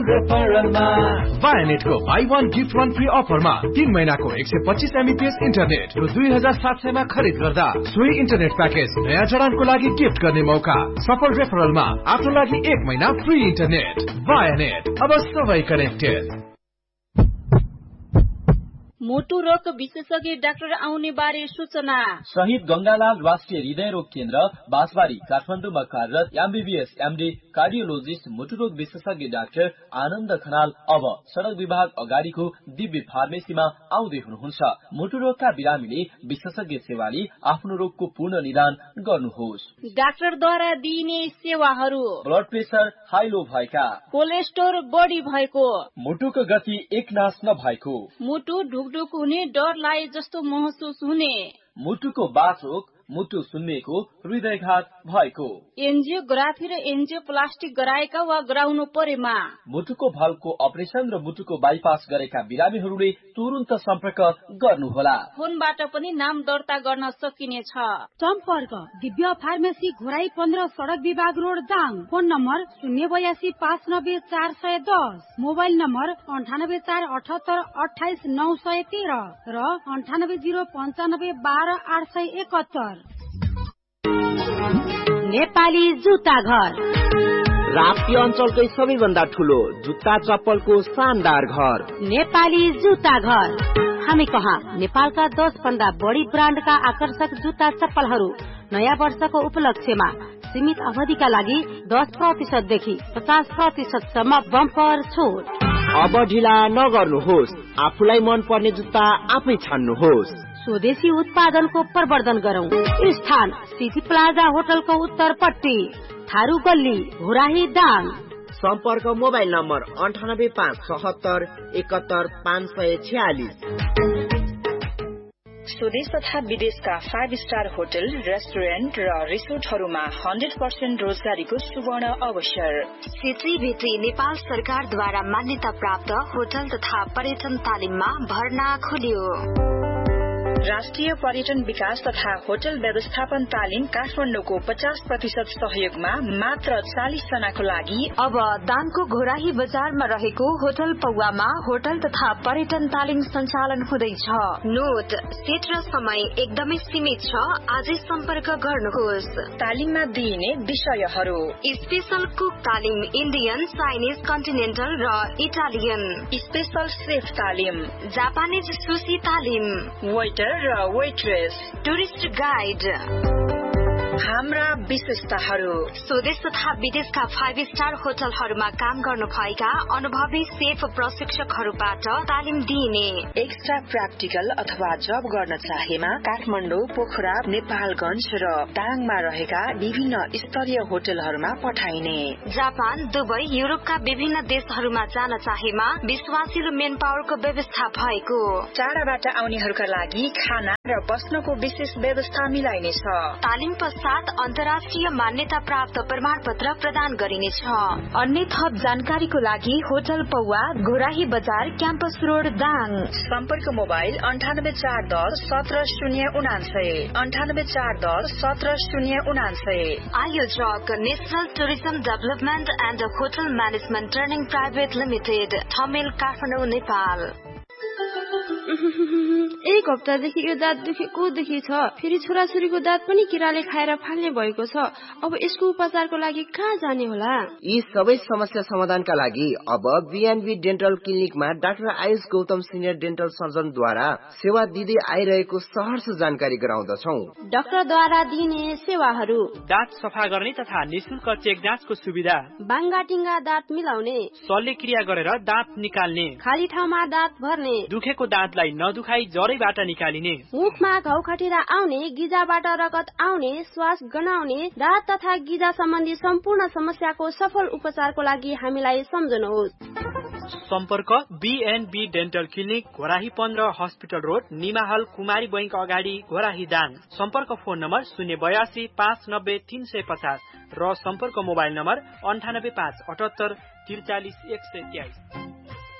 Vianet को buy one gift one free offer मा 3 महिनाको 125 MBPS इन्टरनेट रु 2700 मा खरिद गर्दा सोही इन्टरनेट प्याकेज नयाँ जडानको लागि गिफ्ट गर्ने मौका। सफल रेफरलमा आफ्नो लागि 1 महिना फ्री इन्टरनेट। Vianet, अब सबै कनेक्टेड। मुटु रोग विशेषज्ञ डाक्टर आउने बारे सूचना। शहीद गंगालाल राष्ट्रिय हृदय रोग केन्द्र बाँसबारी काठमाडौँमा कार्यरत एमबीबीएस एमडी कार्डियोलोजिस्ट मुटु रोग विशेषज्ञ डाक्टर आनन्द खनाल अब सडक विभाग अगाडिको दिव्य फार्मेसीमा आउँदै हुनुहुन्छ। मुटु रोगका बिरामीले विशेषज्ञ सेवाले आफ्नो रोगको पूर्ण निदान गर्नुहोस्। डाक्टरद्वारा दिइने सेवाहरू: ब्लड प्रेसर हाई लो भएका, कोलेस्ट्रोल बढी भएको, मुटुको गति एकनास नभएको, मुटु ढुकढुक हुने, डर लागे जस्तो महसुस हुने, मुटुको बाथरोग, मुटु सुन्निएको, हृदयघात भएको, एन्जियोग्राफी र एन्जियोप्लास्टिक गराएका वा गराउनु परेमा, मुटुको भल्को अपरेसन र मुटुको बाइपास गरेका बिरामीहरूले तुरुन्त सम्पर्क गर्नुहोला। फोनबाट पनि नाम दर्ता गर्न सकिनेछ। सम्पर्क दिव्य फार्मेसी घोराई 15 सडक विभाग road Dang. Phone number 082 590 410, mobile number 9848782913 र 9805 12 871। नेपाली जुत्ता घर, राप्ती अञ्चलकै सबैभन्दा ठुलो जुत्ता चप्पलको शानदार घर नेपाली जुत्ता घर। हामी कहाँ नेपालका 10 भन्दा बढी ब्रान्डका आकर्षक जुत्ता चप्पलहरू नयाँ वर्षको उपलक्ष्यमा सीमित अवधिका लागि 10% देखि 50% सम्म बम्पर छुट। अब ढिला नगर्नुहोस्, आफूलाई मन पर्ने जुत्ता आफै छान्नुहोस्। स्वदेशी उत्पादनको प्रवर्धन गरौं। स्थान सिटी प्लाजा होटलको उत्तरपट्टि, थारू गल्ली, घोराही दाङ। सम्पर्क मोबाइल नम्बर 98577 71 546। स्वदेश तथा विदेशका 5 स्टार होटल, रेस्टुरेन्ट र रिसोर्टहरूमा 100% रोजगारीको सुवर्ण अवसर। सिटी भित्री नेपाल सरकारद्वारा मान्यता प्राप्त होटल तथा पर्यटन तालिममा भर्ना खोलियो। राष्ट्रिय पर्यटन विकास तथा होटल व्यवस्थापन तालिम काठमाडौँको 50% सहयोगमा मात्र 40 जनाको लागि अब दाङको घोराही बजारमा रहेको होटल पौवामा होटल तथा पर्यटन तालिम सञ्चालन हुँदैछ। नोट, सीट र समय एकदमै सीमित छ। आजै सम्पर्क गर्नुहोस्। तालिममा दिइने विषयहरू: स्पेशल कुक तालिम, इन्डियन, चाइनिज, कन्टिनेन्टल र इटालियन। स्पेशल सेफ तालिम, जापानिज सुशी तालिम, वेटर र वेट्रेस, टुरिस्ट गाइड। हाम्रा विशेषताहरू: स्वदेश तथा विदेशका 5 स्टार होटलहरूमा काम गर्नुभएका अनुभवी सेफ प्रशिक्षकहरूबाट तालिम दिइने। एक्स्ट्रा प्र्याक्टिकल अथवा जब गर्न चाहेमा काठमाडौँ, पोखरा, नेपालगञ्ज र दाङमा रहेका विभिन्न स्तरीय होटलहरूमा पठाइने। जापान, दुबई, युरोपका विभिन्न देशहरूमा जान चाहेमा विश्वासिलो मेन पावरको व्यवस्था भएको। टाढाबाट आउनेहरूका लागि खाना र बस्नको विशेष व्यवस्था मिलाइनेछ। तालिम पश्चात अन्तर्राष्ट्रिय मान्यता प्राप्त प्रमाण पत्र प्रदान गरिनेछ। अन्य थप जानकारीको लागि होटल पौवा, घोराही बजार, क्याम्पस रोड दाङ। सम्पर्क मोबाइल 98410 17099, 98410 17099। आयोजक national tourism development and hotel management training private limited, Thamel, Kathmandu, Nepal. एक हप्तादेखि यो दाँत दुखेको दुखी छ। फेरि छोराछोरीको दाँत पनि किराले खाएर फाल्ने भएको छ। अब यसको उपचारको लागि कहाँ जाने होला? यी सबै समस्या समाधानका लागि अब BNB dental क्लिनिकमा doctor Ayush Gautam senior dental सर्जनद्वारा सेवा दिँदै आइरहेको सहर्ष जानकारी गराउँदछौ। डाक्टरद्वारा दिइने सेवाहरू: दाँत सफा गर्ने तथा निशुल्क चेक जाँचको सुविधा, बाङ्गाटिङ्गा दाँत मिलाउने, शल्यक्रिया गरेर दाँत निकाल्ने, खाली ठाउँमा दाँत भर्ने, दुखेको दाँतलाई नदुखाई जरैबाट निकालिने, मुखमा घाउ खटेरा आउने, गिजाबाट रगत आउने, श्वास गनाउने, दाँत तथा गिजा सम्बन्धी सम्पूर्ण समस्याको सफल उपचारको लागि हामीलाई सम्झनुहोस्। सम्पर्क BNB dental clinic, Ghorahi 15 hospital road, निमाहल, कुमारी बैंक अगाडि, घोराही दाङ। सम्पर्क फोन नम्बर 082 590 350 र सम्पर्क मोबाइल नम्बर 98578 43 123।